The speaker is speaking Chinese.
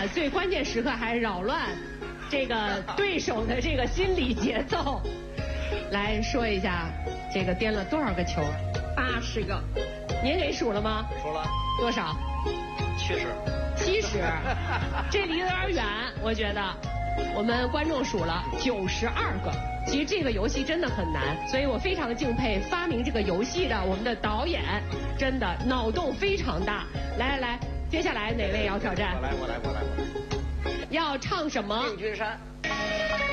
呢，最关键时刻还扰乱这个对手的这个心理节奏。来说一下，这个颠了多少个球？80个。您给数了吗？ 数了。 多少？70。这离得有点远，我觉得。我们观众数了92个。其实这个游戏真的很难，所以我非常敬佩发明这个游戏的我们的导演，真的脑洞非常大。来，接下来哪位要挑战？ 我来。 要唱什么？ 定军山。